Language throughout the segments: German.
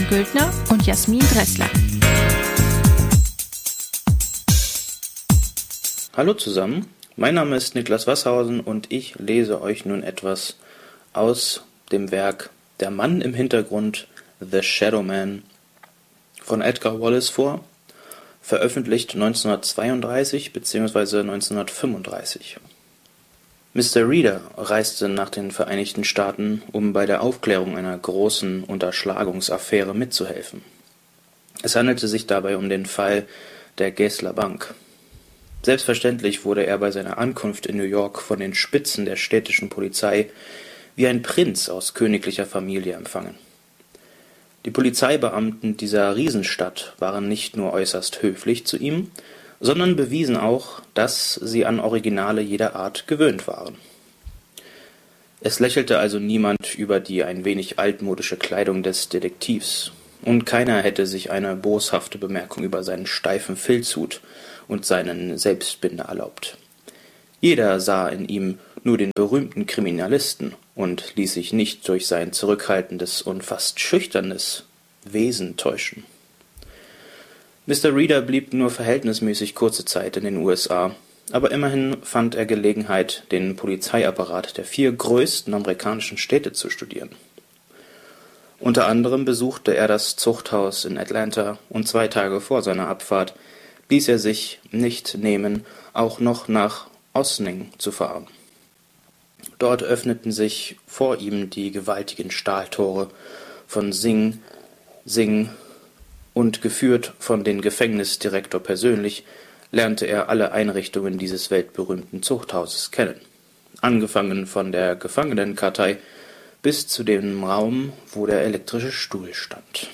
Güldner und Jasmin Dressler. Hallo zusammen, mein Name ist Niklas Wasshausen und ich lese euch nun etwas aus dem Werk Der Mann im Hintergrund, The Shadow Man von Edgar Wallace vor, veröffentlicht 1932 bzw. 1935. Mr. Reader reiste nach den Vereinigten Staaten, um bei der Aufklärung einer großen Unterschlagungsaffäre mitzuhelfen. Es handelte sich dabei um den Fall der Goslar Bank. Selbstverständlich wurde er bei seiner Ankunft in New York von den Spitzen der städtischen Polizei wie ein Prinz aus königlicher Familie empfangen. Die Polizeibeamten dieser Riesenstadt waren nicht nur äußerst höflich zu ihm, sondern bewiesen auch, dass sie an Originale jeder Art gewöhnt waren. Es lächelte also niemand über die ein wenig altmodische Kleidung des Detektivs, und keiner hätte sich eine boshafte Bemerkung über seinen steifen Filzhut und seinen Selbstbinder erlaubt. Jeder sah in ihm nur den berühmten Kriminalisten und ließ sich nicht durch sein zurückhaltendes und fast schüchternes Wesen täuschen. Mr. Reader blieb nur verhältnismäßig kurze Zeit in den USA, aber immerhin fand er Gelegenheit, den Polizeiapparat der 4 größten amerikanischen Städte zu studieren. Unter anderem besuchte er das Zuchthaus in Atlanta und 2 Tage vor seiner Abfahrt ließ er sich nicht nehmen, auch noch nach Ossining zu fahren. Dort öffneten sich vor ihm die gewaltigen Stahltore von Sing Sing, und geführt von den Gefängnisdirektor persönlich, lernte er alle Einrichtungen dieses weltberühmten Zuchthauses kennen, angefangen von der Gefangenenkartei bis zu dem Raum, wo der elektrische Stuhl stand.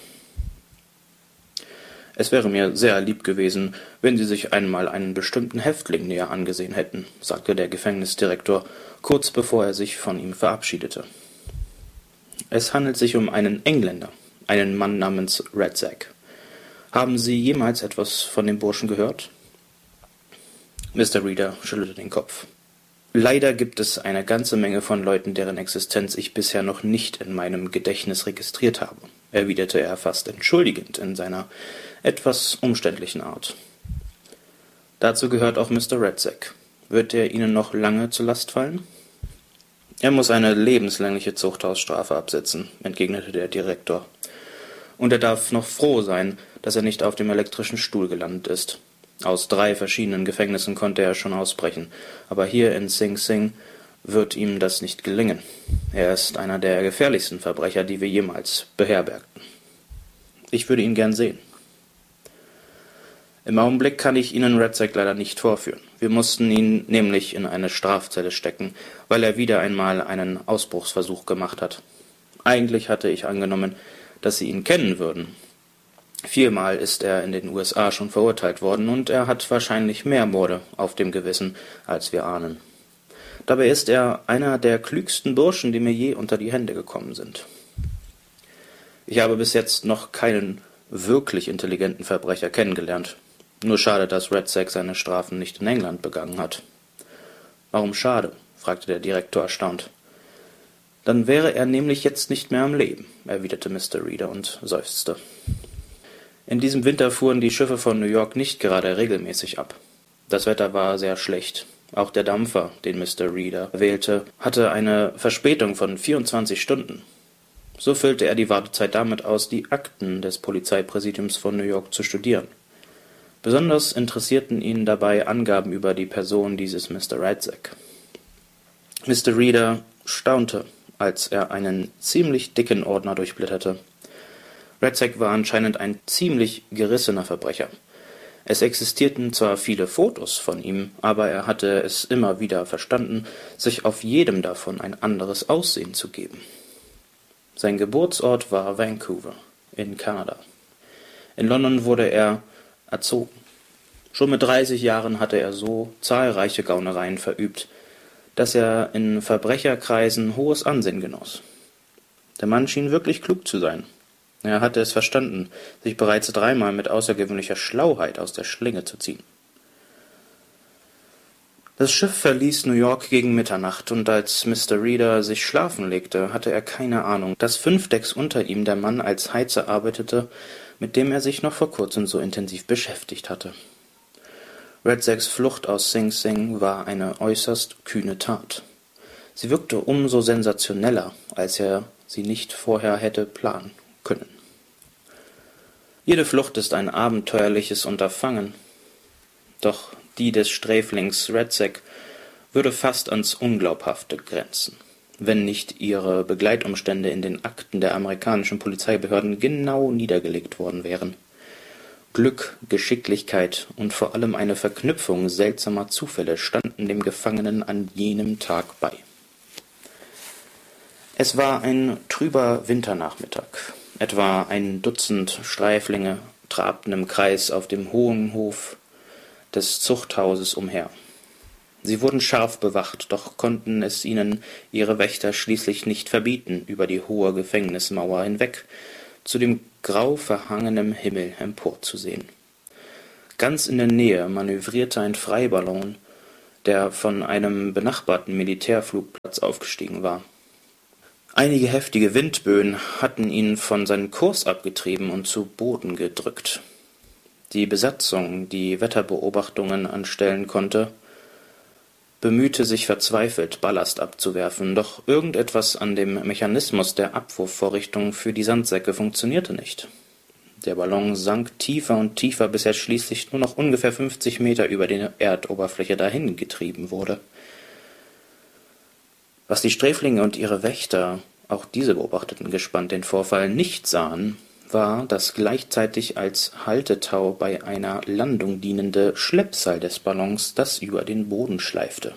»Es wäre mir sehr lieb gewesen, wenn Sie sich einmal einen bestimmten Häftling näher angesehen hätten«, sagte der Gefängnisdirektor, kurz bevor er sich von ihm verabschiedete. »Es handelt sich um einen Engländer, einen Mann namens Redzak. Haben Sie jemals etwas von dem Burschen gehört?« Mr. Reader schüttelte den Kopf. »Leider gibt es eine ganze Menge von Leuten, deren Existenz ich bisher noch nicht in meinem Gedächtnis registriert habe«, erwiderte er fast entschuldigend in seiner etwas umständlichen Art. »Dazu gehört auch Mr. Redzak. Wird er Ihnen noch lange zur Last fallen?« »Er muss eine lebenslängliche Zuchthausstrafe absitzen«, entgegnete der Direktor. »Und er darf noch froh sein, dass er nicht auf dem elektrischen Stuhl gelandet ist. Aus 3 verschiedenen Gefängnissen konnte er schon ausbrechen, aber hier in Sing Sing wird ihm das nicht gelingen. Er ist einer der gefährlichsten Verbrecher, die wir jemals beherbergten. Ich würde ihn gern sehen.« »Im Augenblick kann ich Ihnen Redzak leider nicht vorführen. Wir mussten ihn nämlich in eine Strafzelle stecken, weil er wieder einmal einen Ausbruchsversuch gemacht hat. Eigentlich hatte ich angenommen, dass Sie ihn kennen würden. 4-mal ist er in den USA schon verurteilt worden und er hat wahrscheinlich mehr Morde auf dem Gewissen, als wir ahnen. Dabei ist er einer der klügsten Burschen, die mir je unter die Hände gekommen sind. Ich habe bis jetzt noch keinen wirklich intelligenten Verbrecher kennengelernt. Nur schade, dass Redzak seine Strafen nicht in England begangen hat.« »Warum schade?« fragte der Direktor erstaunt. »Dann wäre er nämlich jetzt nicht mehr am Leben«, erwiderte Mr. Reader und seufzte. In diesem Winter fuhren die Schiffe von New York nicht gerade regelmäßig ab. Das Wetter war sehr schlecht. Auch der Dampfer, den Mr. Reader wählte, hatte eine Verspätung von 24 Stunden. So füllte er die Wartezeit damit aus, die Akten des Polizeipräsidiums von New York zu studieren. Besonders interessierten ihn dabei Angaben über die Person dieses Mr. Redzak. Mr. Reader staunte, als er einen ziemlich dicken Ordner durchblätterte. Redzak war anscheinend ein ziemlich gerissener Verbrecher. Es existierten zwar viele Fotos von ihm, aber er hatte es immer wieder verstanden, sich auf jedem davon ein anderes Aussehen zu geben. Sein Geburtsort war Vancouver in Kanada. In London wurde er erzogen. Schon mit 30 Jahren hatte er so zahlreiche Gaunereien verübt, dass er in Verbrecherkreisen hohes Ansehen genoss. Der Mann schien wirklich klug zu sein. Er hatte es verstanden, sich bereits 3-mal mit außergewöhnlicher Schlauheit aus der Schlinge zu ziehen. Das Schiff verließ New York gegen Mitternacht, und als Mr. Reeder sich schlafen legte, hatte er keine Ahnung, dass 5 Decks unter ihm der Mann als Heizer arbeitete, mit dem er sich noch vor kurzem so intensiv beschäftigt hatte. Redzaks Flucht aus Sing Sing war eine äußerst kühne Tat. Sie wirkte umso sensationeller, als er sie nicht vorher hätte planen können. Jede Flucht ist ein abenteuerliches Unterfangen, doch die des Sträflings Redzak würde fast ans Unglaubhafte grenzen, wenn nicht ihre Begleitumstände in den Akten der amerikanischen Polizeibehörden genau niedergelegt worden wären. Glück, Geschicklichkeit und vor allem eine Verknüpfung seltsamer Zufälle standen dem Gefangenen an jenem Tag bei. Es war ein trüber Winternachmittag. Etwa ein Dutzend Sträflinge trabten im Kreis auf dem hohen Hof des Zuchthauses umher. Sie wurden scharf bewacht, doch konnten es ihnen ihre Wächter schließlich nicht verbieten, über die hohe Gefängnismauer hinweg zu dem grau verhangenen Himmel emporzusehen. Ganz in der Nähe manövrierte ein Freiballon, der von einem benachbarten Militärflugplatz aufgestiegen war. Einige heftige Windböen hatten ihn von seinem Kurs abgetrieben und zu Boden gedrückt. Die Besatzung, die Wetterbeobachtungen anstellen konnte, bemühte sich verzweifelt, Ballast abzuwerfen, doch irgendetwas an dem Mechanismus der Abwurfvorrichtung für die Sandsäcke funktionierte nicht. Der Ballon sank tiefer und tiefer, bis er schließlich nur noch ungefähr 50 Meter über die Erdoberfläche dahin getrieben wurde. Was die Sträflinge und ihre Wächter, auch diese beobachteten gespannt den Vorfall, nicht sahen, war das gleichzeitig als Haltetau bei einer Landung dienende Schleppseil des Ballons, das über den Boden schleifte.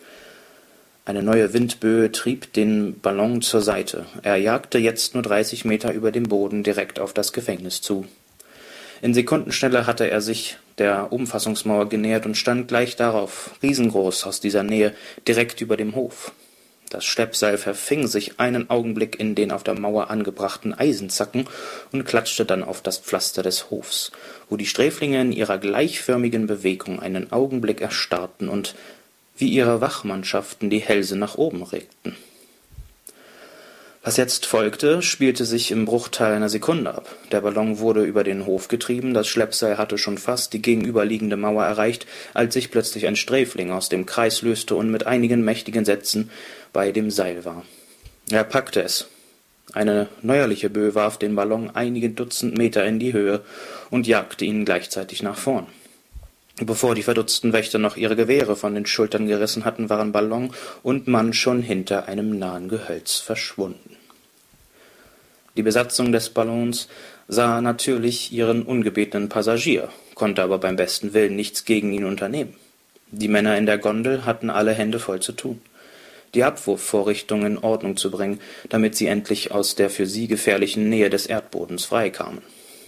Eine neue Windböe trieb den Ballon zur Seite. Er jagte jetzt nur 30 Meter über dem Boden direkt auf das Gefängnis zu. In Sekundenschnelle hatte er sich der Umfassungsmauer genähert und stand gleich darauf, riesengroß aus dieser Nähe, direkt über dem Hof. Das Schleppseil verfing sich einen Augenblick in den auf der Mauer angebrachten Eisenzacken und klatschte dann auf das Pflaster des Hofs, wo die Sträflinge in ihrer gleichförmigen Bewegung einen Augenblick erstarrten und wie ihre Wachmannschaften die Hälse nach oben regten. Was jetzt folgte, spielte sich im Bruchteil einer Sekunde ab. Der Ballon wurde über den Hof getrieben, das Schleppseil hatte schon fast die gegenüberliegende Mauer erreicht, als sich plötzlich ein Sträfling aus dem Kreis löste und mit einigen mächtigen Sätzen bei dem Seil war. Er packte es. Eine neuerliche Böe warf den Ballon einige Dutzend Meter in die Höhe und jagte ihn gleichzeitig nach vorn. Bevor die verdutzten Wächter noch ihre Gewehre von den Schultern gerissen hatten, waren Ballon und Mann schon hinter einem nahen Gehölz verschwunden. Die Besatzung des Ballons sah natürlich ihren ungebetenen Passagier, konnte aber beim besten Willen nichts gegen ihn unternehmen. Die Männer in der Gondel hatten alle Hände voll zu tun, die Abwurfvorrichtungen in Ordnung zu bringen, damit sie endlich aus der für sie gefährlichen Nähe des Erdbodens freikamen.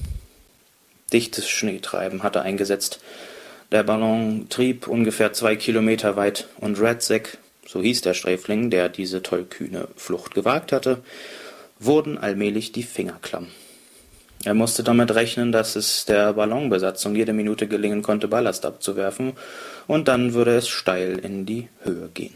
Dichtes Schneetreiben hatte eingesetzt. Der Ballon trieb ungefähr 2 Kilometer weit, und Redzak, so hieß der Sträfling, der diese tollkühne Flucht gewagt hatte, wurden allmählich die Finger klamm. Er musste damit rechnen, dass es der Ballonbesatzung jede Minute gelingen konnte, Ballast abzuwerfen, und dann würde es steil in die Höhe gehen.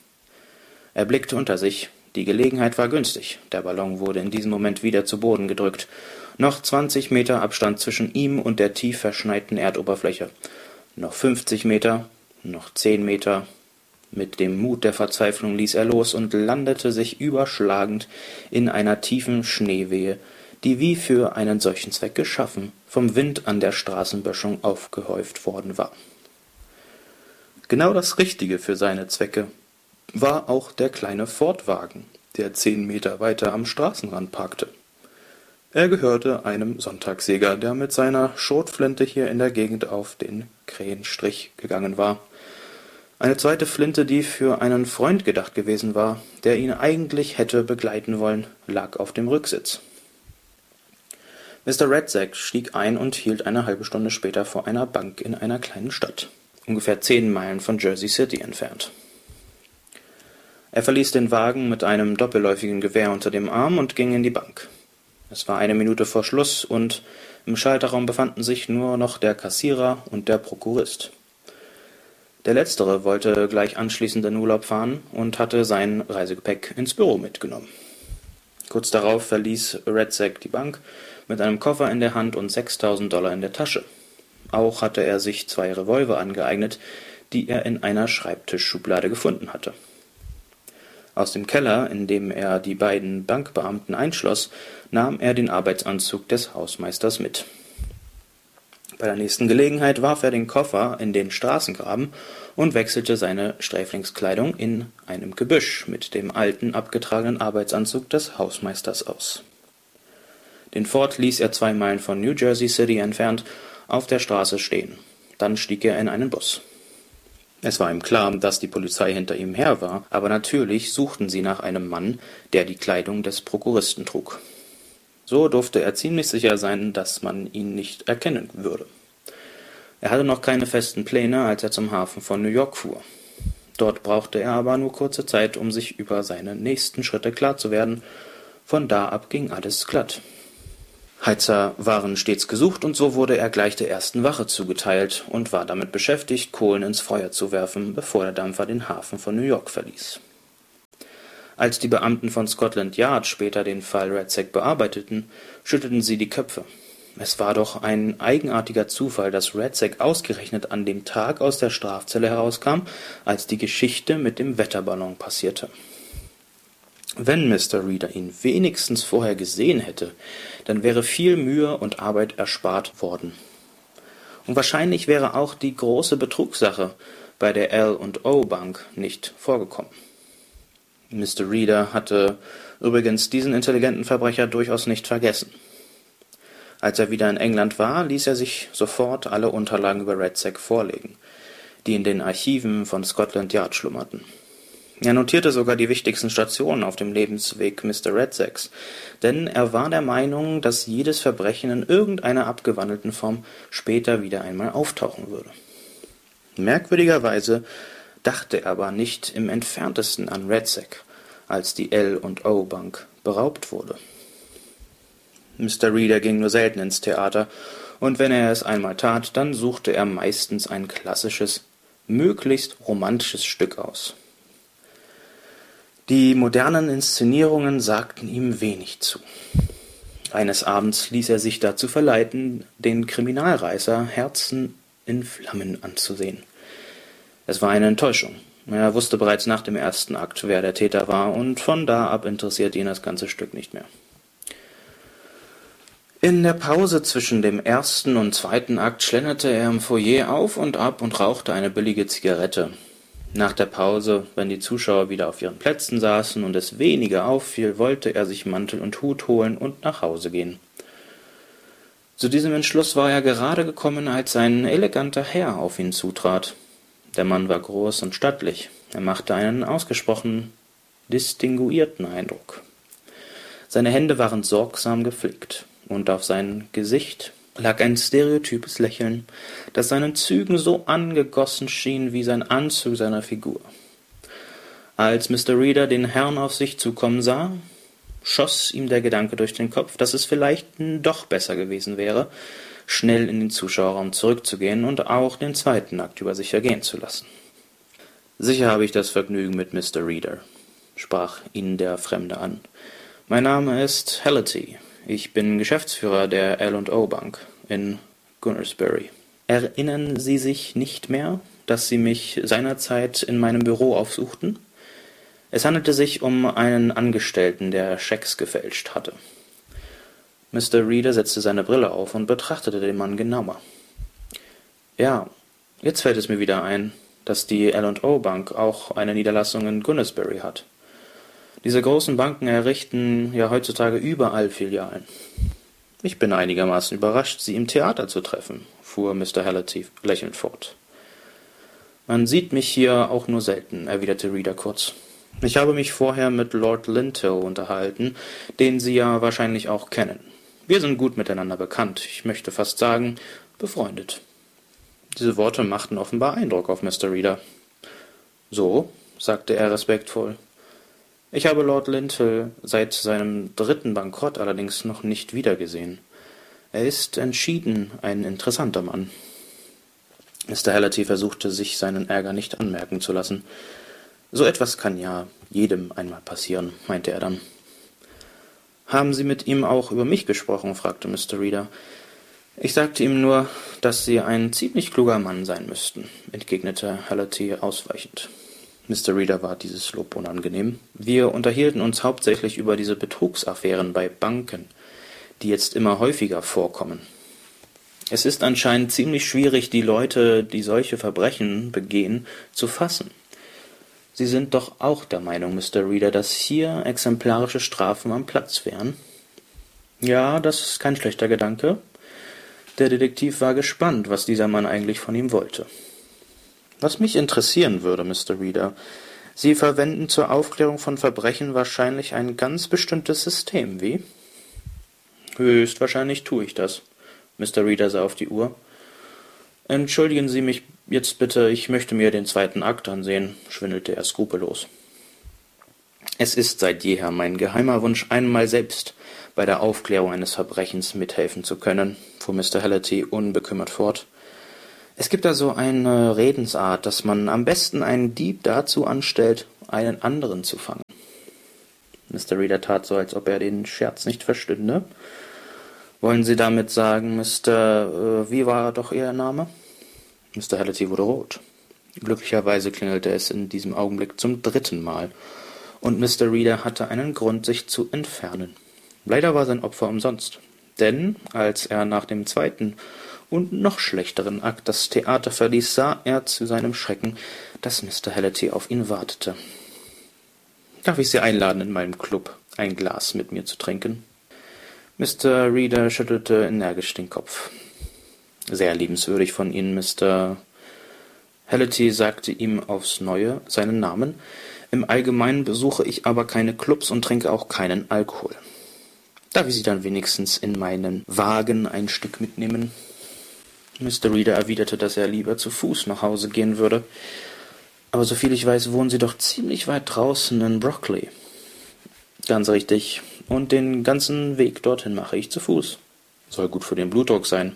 Er blickte unter sich. Die Gelegenheit war günstig. Der Ballon wurde in diesem Moment wieder zu Boden gedrückt. Noch 20 Meter Abstand zwischen ihm und der tief verschneiten Erdoberfläche. Noch 50 Meter, noch 10 Meter. Mit dem Mut der Verzweiflung ließ er los und landete sich überschlagend in einer tiefen Schneewehe, die wie für einen solchen Zweck geschaffen, vom Wind an der Straßenböschung aufgehäuft worden war. Genau das Richtige für seine Zwecke war auch der kleine Ford-Wagen, der 10 Meter weiter am Straßenrand parkte. Er gehörte einem Sonntagsjäger, der mit seiner Schrotflinte hier in der Gegend auf den Krähenstrich gegangen war. Eine zweite Flinte, die für einen Freund gedacht gewesen war, der ihn eigentlich hätte begleiten wollen, lag auf dem Rücksitz. Mr. Redzak stieg ein und hielt eine halbe Stunde später vor einer Bank in einer kleinen Stadt, ungefähr 10 Meilen von Jersey City entfernt. Er verließ den Wagen mit einem doppelläufigen Gewehr unter dem Arm und ging in die Bank. Es war 1 Minute vor Schluss, und im Schalterraum befanden sich nur noch der Kassierer und der Prokurist. Der Letztere wollte gleich anschließend in Urlaub fahren und hatte sein Reisegepäck ins Büro mitgenommen. Kurz darauf verließ Retzek die Bank mit einem Koffer in der Hand und $6.000 in der Tasche. Auch hatte er sich 2 Revolver angeeignet, die er in einer Schreibtischschublade gefunden hatte. Aus dem Keller, in dem er die beiden Bankbeamten einschloss, nahm er den Arbeitsanzug des Hausmeisters mit. Bei der nächsten Gelegenheit warf er den Koffer in den Straßengraben und wechselte seine Sträflingskleidung in einem Gebüsch mit dem alten, abgetragenen Arbeitsanzug des Hausmeisters aus. Den Ford ließ er 2 Meilen von New Jersey City entfernt auf der Straße stehen. Dann stieg er in einen Bus. Es war ihm klar, dass die Polizei hinter ihm her war, aber natürlich suchten sie nach einem Mann, der die Kleidung des Prokuristen trug. So durfte er ziemlich sicher sein, dass man ihn nicht erkennen würde. Er hatte noch keine festen Pläne, als er zum Hafen von New York fuhr. Dort brauchte er aber nur kurze Zeit, um sich über seine nächsten Schritte klar zu werden. Von da ab ging alles glatt. Heizer waren stets gesucht, und so wurde er gleich der ersten Wache zugeteilt und war damit beschäftigt, Kohlen ins Feuer zu werfen, bevor der Dampfer den Hafen von New York verließ. Als die Beamten von Scotland Yard später den Fall Retzek bearbeiteten, schüttelten sie die Köpfe. Es war doch ein eigenartiger Zufall, dass Retzek ausgerechnet an dem Tag aus der Strafzelle herauskam, als die Geschichte mit dem Wetterballon passierte. Wenn Mr. Reader ihn wenigstens vorher gesehen hätte, dann wäre viel Mühe und Arbeit erspart worden. Und wahrscheinlich wäre auch die große Betrugssache bei der L&O Bank nicht vorgekommen. Mr. Reader hatte übrigens diesen intelligenten Verbrecher durchaus nicht vergessen. Als er wieder in England war, ließ er sich sofort alle Unterlagen über Retzek vorlegen, die in den Archiven von Scotland Yard schlummerten. Er notierte sogar die wichtigsten Stationen auf dem Lebensweg Mr. Retzeks, denn er war der Meinung, dass jedes Verbrechen in irgendeiner abgewandelten Form später wieder einmal auftauchen würde. Merkwürdigerweise dachte er aber nicht im Entferntesten an Retzek, als die L&O Bank beraubt wurde. Mr. Reader ging nur selten ins Theater, und wenn er es einmal tat, dann suchte er meistens ein klassisches, möglichst romantisches Stück aus. Die modernen Inszenierungen sagten ihm wenig zu. Eines Abends ließ er sich dazu verleiten, den Kriminalreißer Herzen in Flammen anzusehen. Es war eine Enttäuschung. Er wusste bereits nach dem ersten Akt, wer der Täter war, und von da ab interessierte ihn das ganze Stück nicht mehr. In der Pause zwischen dem ersten und zweiten Akt schlenderte er im Foyer auf und ab und rauchte eine billige Zigarette. Nach der Pause, wenn die Zuschauer wieder auf ihren Plätzen saßen und es weniger auffiel, wollte er sich Mantel und Hut holen und nach Hause gehen. Zu diesem Entschluss war er gerade gekommen, als ein eleganter Herr auf ihn zutrat. Der Mann war groß und stattlich. Er machte einen ausgesprochen distinguierten Eindruck. Seine Hände waren sorgsam gepflegt, und auf seinem Gesicht lag ein stereotypes Lächeln, das seinen Zügen so angegossen schien wie sein Anzug seiner Figur. Als Mr. Reader den Herrn auf sich zukommen sah, schoss ihm der Gedanke durch den Kopf, dass es vielleicht doch besser gewesen wäre, schnell in den Zuschauerraum zurückzugehen und auch den zweiten Akt über sich ergehen zu lassen. »Sicher habe ich das Vergnügen mit Mr. Reader«, sprach ihn der Fremde an. »Mein Name ist Halliday. Ich bin Geschäftsführer der L&O Bank in Gunnersbury. Erinnern Sie sich nicht mehr, dass Sie mich seinerzeit in meinem Büro aufsuchten? Es handelte sich um einen Angestellten, der Schecks gefälscht hatte.« Mr. Reader setzte seine Brille auf und betrachtete den Mann genauer. »Ja, jetzt fällt es mir wieder ein, dass die L&O Bank auch eine Niederlassung in Gunnersbury hat. Diese großen Banken errichten ja heutzutage überall Filialen. Ich bin einigermaßen überrascht, Sie im Theater zu treffen«, fuhr Mr. Halliday lächelnd fort. »Man sieht mich hier auch nur selten«, erwiderte Reader kurz. »Ich habe mich vorher mit Lord Lintow unterhalten, den Sie ja wahrscheinlich auch kennen. Wir sind gut miteinander bekannt, ich möchte fast sagen, befreundet.« Diese Worte machten offenbar Eindruck auf Mr. Reader. »So«, sagte er respektvoll. »Ich habe Lord Lintow seit seinem 3. Bankrott allerdings noch nicht wiedergesehen. Er ist entschieden ein interessanter Mann.« Mr. Hallerty versuchte, sich seinen Ärger nicht anmerken zu lassen. »So etwas kann ja jedem einmal passieren«, meinte er dann. »Haben Sie mit ihm auch über mich gesprochen?« fragte Mr. Reeder. »Ich sagte ihm nur, dass Sie ein ziemlich kluger Mann sein müssten«, entgegnete Hallerty ausweichend. Mr. Reeder war dieses Lob unangenehm. »Wir unterhielten uns hauptsächlich über diese Betrugsaffären bei Banken, die jetzt immer häufiger vorkommen. Es ist anscheinend ziemlich schwierig, die Leute, die solche Verbrechen begehen, zu fassen. Sie sind doch auch der Meinung, Mr. Reeder, dass hier exemplarische Strafen am Platz wären?« »Ja, das ist kein schlechter Gedanke.« Der Detektiv war gespannt, was dieser Mann eigentlich von ihm wollte. »Was mich interessieren würde, Mr. Reeder, Sie verwenden zur Aufklärung von Verbrechen wahrscheinlich ein ganz bestimmtes System, wie?« »Höchstwahrscheinlich tue ich das.« Mr. Reeder sah auf die Uhr. »Entschuldigen Sie mich jetzt bitte, ich möchte mir den zweiten Akt ansehen«, schwindelte er skrupellos. »Es ist seit jeher mein geheimer Wunsch, einmal selbst bei der Aufklärung eines Verbrechens mithelfen zu können«, fuhr Mr. Hallerty unbekümmert fort. »Es gibt da so eine Redensart, dass man am besten einen Dieb dazu anstellt, einen anderen zu fangen.« Mr. Reeder tat so, als ob er den Scherz nicht verstünde. »Wollen Sie damit sagen, wie war doch Ihr Name?« Mr. Hallerty wurde rot. Glücklicherweise klingelte es in diesem Augenblick zum 3. Mal, und Mr. Reeder hatte einen Grund, sich zu entfernen. Leider war sein Opfer umsonst, denn als er nach dem 2. und noch schlechteren Akt das Theater verließ, sah er zu seinem Schrecken, dass Mr. Hallerty auf ihn wartete. »Darf ich Sie einladen, in meinem Club ein Glas mit mir zu trinken?« Mr. Reeder schüttelte energisch den Kopf. »Sehr liebenswürdig von Ihnen, Mr. Hallerty sagte ihm aufs Neue seinen Namen. »Im Allgemeinen besuche ich aber keine Clubs und trinke auch keinen Alkohol. Darf ich Sie dann wenigstens in meinen Wagen ein Stück mitnehmen?« Mr. Reeder erwiderte, dass er lieber zu Fuß nach Hause gehen würde. »Aber soviel ich weiß, wohnen Sie doch ziemlich weit draußen in Brockley.« »Ganz richtig. Und den ganzen Weg dorthin mache ich zu Fuß. Soll gut für den Blutdruck sein.«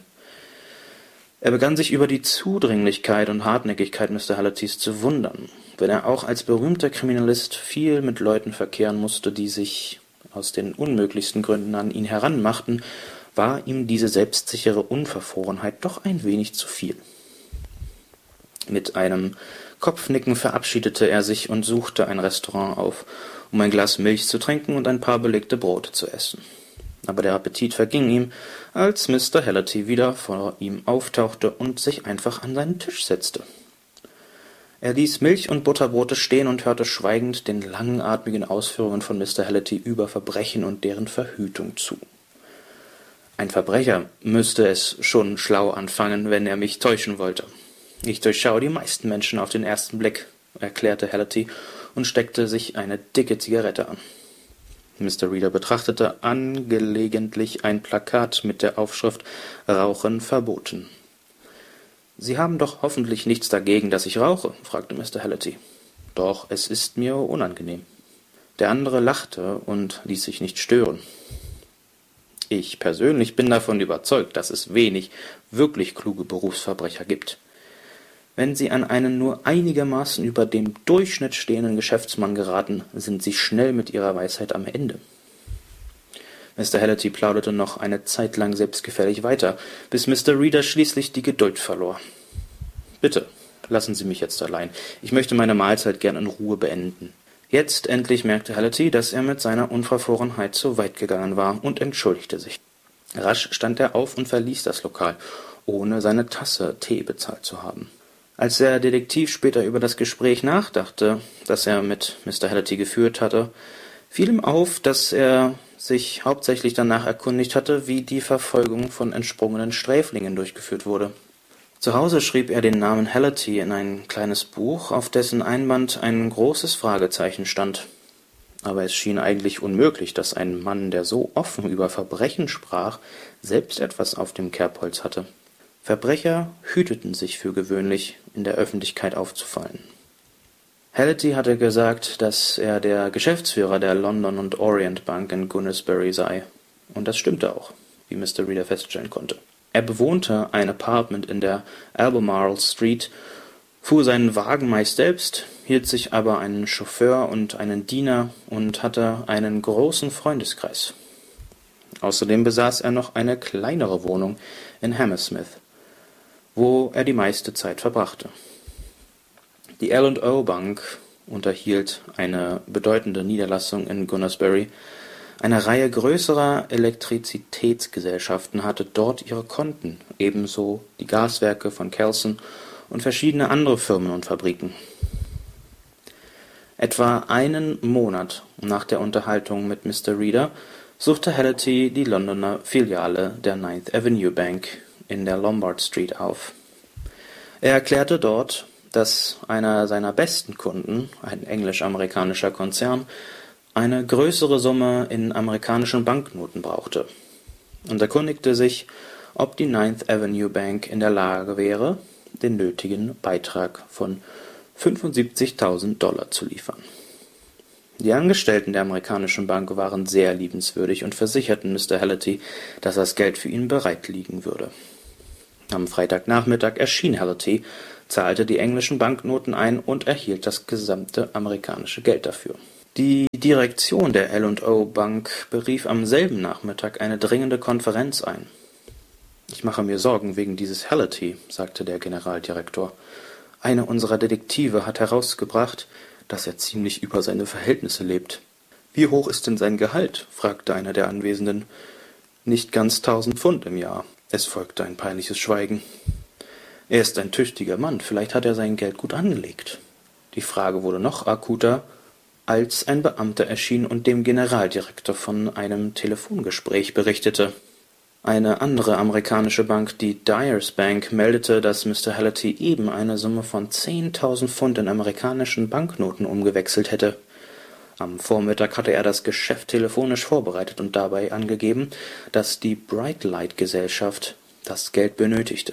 Er begann sich über die Zudringlichkeit und Hartnäckigkeit Mr. Hallertys zu wundern, wenn er auch als berühmter Kriminalist viel mit Leuten verkehren musste, die sich aus den unmöglichsten Gründen an ihn heranmachten, war ihm diese selbstsichere Unverfrorenheit doch ein wenig zu viel. Mit einem Kopfnicken verabschiedete er sich und suchte ein Restaurant auf, um ein Glas Milch zu trinken und ein paar belegte Brote zu essen. Aber der Appetit verging ihm, als Mr. Hallerty wieder vor ihm auftauchte und sich einfach an seinen Tisch setzte. Er ließ Milch und Butterbrote stehen und hörte schweigend den langatmigen Ausführungen von Mr. Hallerty über Verbrechen und deren Verhütung zu. »Ein Verbrecher müsste es schon schlau anfangen, wenn er mich täuschen wollte. Ich durchschaue die meisten Menschen auf den ersten Blick«, erklärte Hallerty und steckte sich eine dicke Zigarette an. Mr. Reeder betrachtete angelegentlich ein Plakat mit der Aufschrift »Rauchen verboten«. »Sie haben doch hoffentlich nichts dagegen, dass ich rauche?« fragte Mr. Hallerty. »Doch, es ist mir unangenehm.« Der andere lachte und ließ sich nicht stören. »Ich persönlich bin davon überzeugt, dass es wenig wirklich kluge Berufsverbrecher gibt. Wenn Sie an einen nur einigermaßen über dem Durchschnitt stehenden Geschäftsmann geraten, sind Sie schnell mit Ihrer Weisheit am Ende.« Mr. Hallerty plauderte noch eine Zeit lang selbstgefällig weiter, bis Mr. Reeder schließlich die Geduld verlor. »Bitte, lassen Sie mich jetzt allein. Ich möchte meine Mahlzeit gern in Ruhe beenden.« Jetzt endlich merkte Hallerty, dass er mit seiner Unverfrorenheit zu weit gegangen war, und entschuldigte sich. Rasch stand er auf und verließ das Lokal, ohne seine Tasse Tee bezahlt zu haben. Als der Detektiv später über das Gespräch nachdachte, das er mit Mr. Hallerty geführt hatte, fiel ihm auf, dass er sich hauptsächlich danach erkundigt hatte, wie die Verfolgung von entsprungenen Sträflingen durchgeführt wurde. Zu Hause schrieb er den Namen Hallerty in ein kleines Buch, auf dessen Einband ein großes Fragezeichen stand. Aber es schien eigentlich unmöglich, dass ein Mann, der so offen über Verbrechen sprach, selbst etwas auf dem Kerbholz hatte. Verbrecher hüteten sich für gewöhnlich, in der Öffentlichkeit aufzufallen. Hallerty hatte gesagt, dass er der Geschäftsführer der London und Orient Bank in Gunnersbury sei. Und das stimmte auch, wie Mr. Reeder feststellen konnte. Er bewohnte ein Apartment in der Albemarle Street, fuhr seinen Wagen meist selbst, hielt sich aber einen Chauffeur und einen Diener und hatte einen großen Freundeskreis. Außerdem besaß er noch eine kleinere Wohnung in Hammersmith, wo er die meiste Zeit verbrachte. Die L&O Bank unterhielt eine bedeutende Niederlassung in Gunnersbury. Eine Reihe größerer Elektrizitätsgesellschaften hatte dort ihre Konten, ebenso die Gaswerke von Kelson und verschiedene andere Firmen und Fabriken. Etwa einen Monat nach der Unterhaltung mit Mr. Reader suchte Hallerty die Londoner Filiale der Ninth Avenue Bank in der Lombard Street auf. Er erklärte dort, dass einer seiner besten Kunden, ein englisch-amerikanischer Konzern, eine größere Summe in amerikanischen Banknoten brauchte und erkundigte sich, ob die Ninth Avenue Bank in der Lage wäre, den nötigen Beitrag von $75.000 zu liefern. Die Angestellten der amerikanischen Bank waren sehr liebenswürdig und versicherten Mr. Hallerty, dass das Geld für ihn bereit liegen würde. Am Freitagnachmittag erschien Hallerty, zahlte die englischen Banknoten ein und erhielt das gesamte amerikanische Geld dafür. Die Direktion der L&O Bank berief am selben Nachmittag eine dringende Konferenz ein. »Ich mache mir Sorgen wegen dieses Hallerty«, sagte der Generaldirektor. »Einer unserer Detektive hat herausgebracht, dass er ziemlich über seine Verhältnisse lebt.« »Wie hoch ist denn sein Gehalt?« fragte einer der Anwesenden. »Nicht ganz 1.000 Pfund im Jahr.« Es folgte ein peinliches Schweigen. »Er ist ein tüchtiger Mann, vielleicht hat er sein Geld gut angelegt.« Die Frage wurde noch akuter, als ein Beamter erschien und dem Generaldirektor von einem Telefongespräch berichtete. Eine andere amerikanische Bank, die Dyers Bank, meldete, dass Mr. Hallerty eben eine Summe von 10.000 Pfund in amerikanischen Banknoten umgewechselt hätte. Am Vormittag hatte er das Geschäft telefonisch vorbereitet und dabei angegeben, dass die Brightlight-Gesellschaft das Geld benötigte.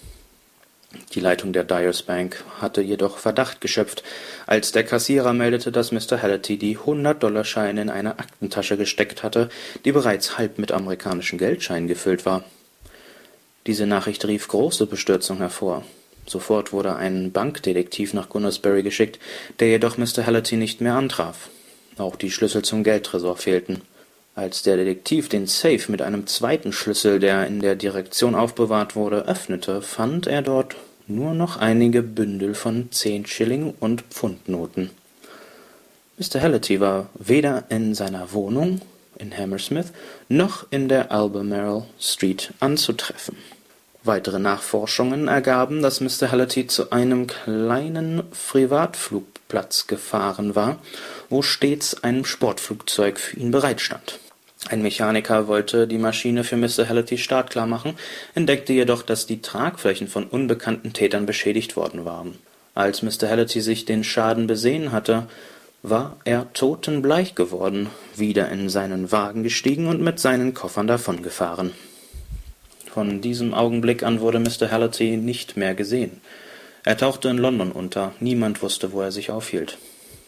Die Leitung der Dyers Bank hatte jedoch Verdacht geschöpft, als der Kassierer meldete, dass Mr. Hallerty die $100-Scheine in eine Aktentasche gesteckt hatte, die bereits halb mit amerikanischen Geldscheinen gefüllt war. Diese Nachricht rief große Bestürzung hervor. Sofort wurde ein Bankdetektiv nach Gunnersbury geschickt, der jedoch Mr. Hallerty nicht mehr antraf. Auch die Schlüssel zum Geldtresor fehlten. Als der Detektiv den Safe mit einem zweiten Schlüssel, der in der Direktion aufbewahrt wurde, öffnete, fand er dort nur noch einige Bündel von 10-Schilling- und Pfundnoten. Mr. Hallerty war weder in seiner Wohnung in Hammersmith noch in der Albemarle Street anzutreffen. Weitere Nachforschungen ergaben, dass Mr. Hallerty zu einem kleinen Privatflugplatz gefahren war, wo stets ein Sportflugzeug für ihn bereitstand. Ein Mechaniker wollte die Maschine für Mr. Hallerty startklar machen, entdeckte jedoch, dass die Tragflächen von unbekannten Tätern beschädigt worden waren. Als Mr. Hallerty sich den Schaden besehen hatte, war er totenbleich geworden, wieder in seinen Wagen gestiegen und mit seinen Koffern davongefahren. Von diesem Augenblick an wurde Mr. Hallerty nicht mehr gesehen. Er tauchte in London unter, niemand wusste, wo er sich aufhielt.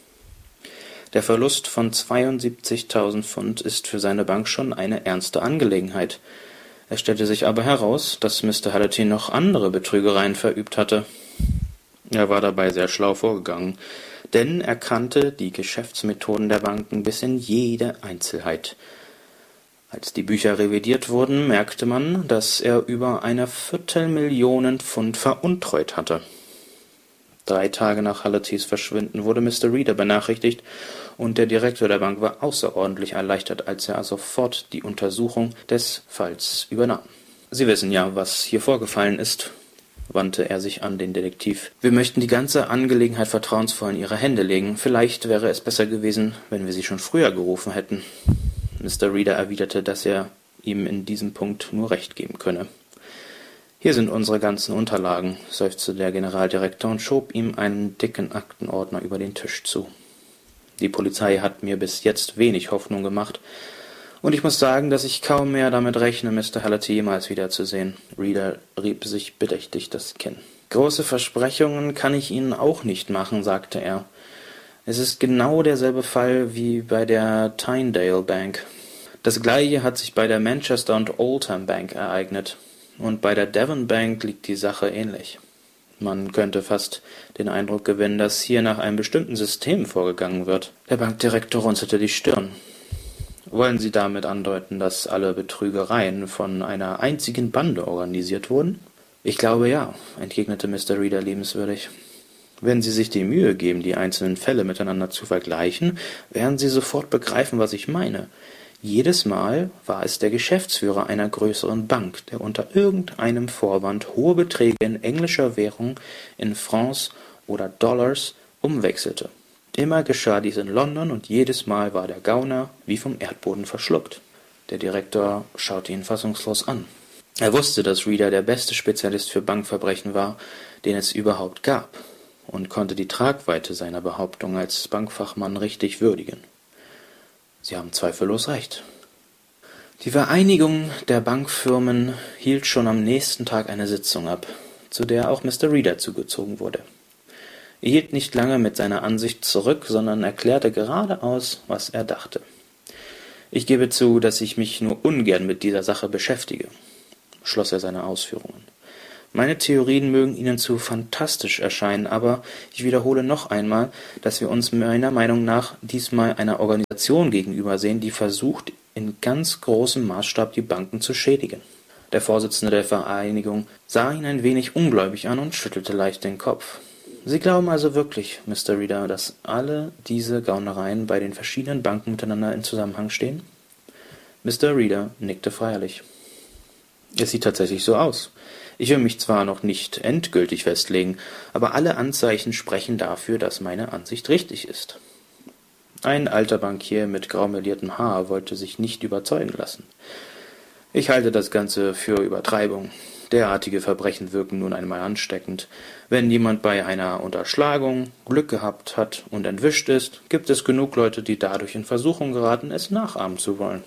Der Verlust von 72.000 Pfund ist für seine Bank schon eine ernste Angelegenheit. Es stellte sich aber heraus, dass Mr. Hallerty noch andere Betrügereien verübt hatte. Er war dabei sehr schlau vorgegangen, denn er kannte die Geschäftsmethoden der Banken bis in jede Einzelheit. Als die Bücher revidiert wurden, merkte man, dass er über 250.000 Pfund veruntreut hatte. 3 Tage nach Hallertys Verschwinden wurde Mr. Reader benachrichtigt, und der Direktor der Bank war außerordentlich erleichtert, als er sofort die Untersuchung des Falls übernahm. »Sie wissen ja, was hier vorgefallen ist«, wandte er sich an den Detektiv. »Wir möchten die ganze Angelegenheit vertrauensvoll in Ihre Hände legen. Vielleicht wäre es besser gewesen, wenn wir Sie schon früher gerufen hätten.« Mr. Reader erwiderte, dass er ihm in diesem Punkt nur recht geben könne. »Hier sind unsere ganzen Unterlagen«, seufzte der Generaldirektor und schob ihm einen dicken Aktenordner über den Tisch zu. »Die Polizei hat mir bis jetzt wenig Hoffnung gemacht, und ich muss sagen, dass ich kaum mehr damit rechne, Mr. Hallerty jemals wiederzusehen.« Reader rieb sich bedächtig das Kinn. »Große Versprechungen kann ich Ihnen auch nicht machen«, sagte er. »Es ist genau derselbe Fall wie bei der Tyndale Bank. Das Gleiche hat sich bei der Manchester und Oldham Bank ereignet. Und bei der Devon Bank liegt die Sache ähnlich. Man könnte fast den Eindruck gewinnen, dass hier nach einem bestimmten System vorgegangen wird. Der Bankdirektor runzelte die Stirn. Wollen Sie damit andeuten, dass alle Betrügereien von einer einzigen Bande organisiert wurden? Ich glaube ja, entgegnete Mr. Reader liebenswürdig. Wenn Sie sich die Mühe geben, die einzelnen Fälle miteinander zu vergleichen, werden Sie sofort begreifen, was ich meine. Jedes Mal war es der Geschäftsführer einer größeren Bank, der unter irgendeinem Vorwand hohe Beträge in englischer Währung in Francs oder Dollars umwechselte. Immer geschah dies in London und jedes Mal war der Gauner wie vom Erdboden verschluckt. Der Direktor schaute ihn fassungslos an. Er wusste, dass Reader der beste Spezialist für Bankverbrechen war, den es überhaupt gab, und konnte die Tragweite seiner Behauptung als Bankfachmann richtig würdigen. Sie haben zweifellos recht. Die Vereinigung der Bankfirmen hielt schon am nächsten Tag eine Sitzung ab, zu der auch Mr. Reader zugezogen wurde. Er hielt nicht lange mit seiner Ansicht zurück, sondern erklärte geradeaus, was er dachte. »Ich gebe zu, dass ich mich nur ungern mit dieser Sache beschäftige«, schloss er seine Ausführungen. »Meine Theorien mögen Ihnen zu fantastisch erscheinen, aber ich wiederhole noch einmal, dass wir uns meiner Meinung nach diesmal einer Organisation gegenübersehen, die versucht, in ganz großem Maßstab die Banken zu schädigen.« Der Vorsitzende der Vereinigung sah ihn ein wenig ungläubig an und schüttelte leicht den Kopf. »Sie glauben also wirklich, Mr. Reader, dass alle diese Gaunereien bei den verschiedenen Banken miteinander in Zusammenhang stehen?« Mr. Reader nickte feierlich. »Es sieht tatsächlich so aus. Ich will mich zwar noch nicht endgültig festlegen, aber alle Anzeichen sprechen dafür, dass meine Ansicht richtig ist.« Ein alter Bankier mit graumeliertem Haar wollte sich nicht überzeugen lassen. »Ich halte das Ganze für Übertreibung. Derartige Verbrechen wirken nun einmal ansteckend. Wenn jemand bei einer Unterschlagung Glück gehabt hat und entwischt ist, gibt es genug Leute, die dadurch in Versuchung geraten, es nachahmen zu wollen.«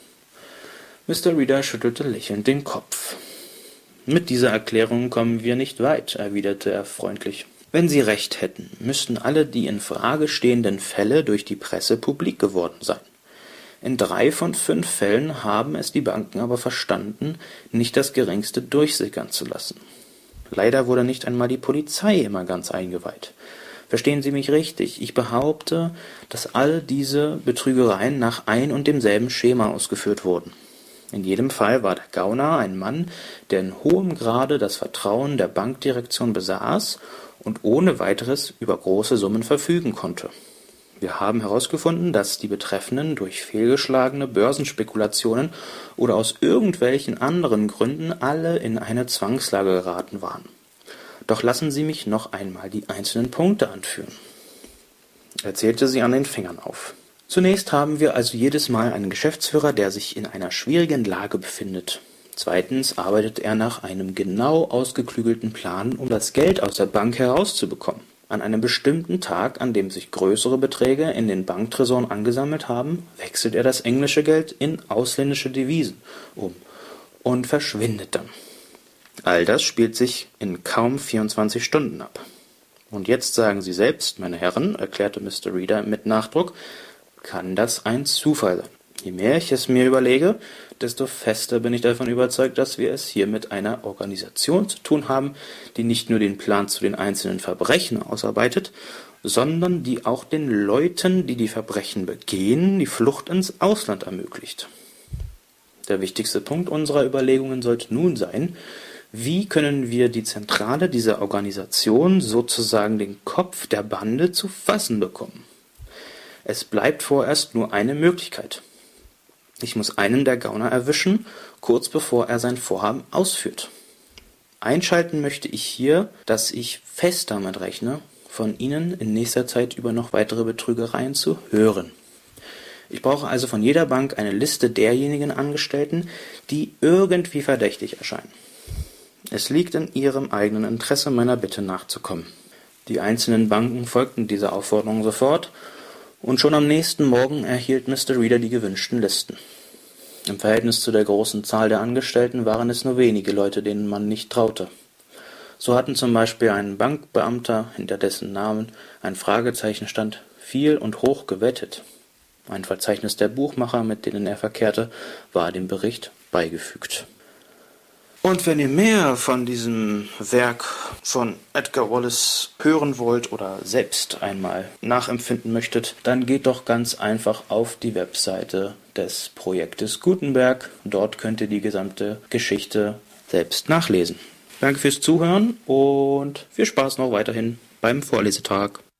Mr. Reader schüttelte lächelnd den Kopf. »Mit dieser Erklärung kommen wir nicht weit«, erwiderte er freundlich. »Wenn Sie recht hätten, müssten alle die in Frage stehenden Fälle durch die Presse publik geworden sein. In 3 von 5 Fällen haben es die Banken aber verstanden, nicht das Geringste durchsickern zu lassen. Leider wurde nicht einmal die Polizei immer ganz eingeweiht. Verstehen Sie mich richtig, ich behaupte, dass all diese Betrügereien nach ein und demselben Schema ausgeführt wurden. In jedem Fall war der Gauner ein Mann, der in hohem Grade das Vertrauen der Bankdirektion besaß und ohne weiteres über große Summen verfügen konnte. Wir haben herausgefunden, dass die Betreffenden durch fehlgeschlagene Börsenspekulationen oder aus irgendwelchen anderen Gründen alle in eine Zwangslage geraten waren. Doch lassen Sie mich noch einmal die einzelnen Punkte anführen.« Er zählte sie an den Fingern auf. »Zunächst haben wir also jedes Mal einen Geschäftsführer, der sich in einer schwierigen Lage befindet. Zweitens arbeitet er nach einem genau ausgeklügelten Plan, um das Geld aus der Bank herauszubekommen. An einem bestimmten Tag, an dem sich größere Beträge in den Banktresoren angesammelt haben, wechselt er das englische Geld in ausländische Devisen um und verschwindet dann. All das spielt sich in kaum 24 Stunden ab. Und jetzt sagen Sie selbst, meine Herren«, erklärte Mr. Reader mit Nachdruck, »kann das ein Zufall sein? Je mehr ich es mir überlege, desto fester bin ich davon überzeugt, dass wir es hier mit einer Organisation zu tun haben, die nicht nur den Plan zu den einzelnen Verbrechen ausarbeitet, sondern die auch den Leuten, die die Verbrechen begehen, die Flucht ins Ausland ermöglicht. Der wichtigste Punkt unserer Überlegungen sollte nun sein, wie können wir die Zentrale dieser Organisation, sozusagen den Kopf der Bande, zu fassen bekommen? Es bleibt vorerst nur eine Möglichkeit. Ich muss einen der Gauner erwischen, kurz bevor er sein Vorhaben ausführt. Einschalten möchte ich hier, dass ich fest damit rechne, von Ihnen in nächster Zeit über noch weitere Betrügereien zu hören. Ich brauche also von jeder Bank eine Liste derjenigen Angestellten, die irgendwie verdächtig erscheinen. Es liegt in Ihrem eigenen Interesse, meiner Bitte nachzukommen.« Die einzelnen Banken folgten dieser Aufforderung sofort, und schon am nächsten Morgen erhielt Mr. Reader die gewünschten Listen. Im Verhältnis zu der großen Zahl der Angestellten waren es nur wenige Leute, denen man nicht traute. So hatten zum Beispiel ein Bankbeamter, hinter dessen Namen ein Fragezeichen stand, viel und hoch gewettet. Ein Verzeichnis der Buchmacher, mit denen er verkehrte, war dem Bericht beigefügt. Und wenn ihr mehr von diesem Werk von Edgar Wallace hören wollt oder selbst einmal nachempfinden möchtet, dann geht doch ganz einfach auf die Webseite des Projektes Gutenberg. Dort könnt ihr die gesamte Geschichte selbst nachlesen. Danke fürs Zuhören und viel Spaß noch weiterhin beim Vorlesetag.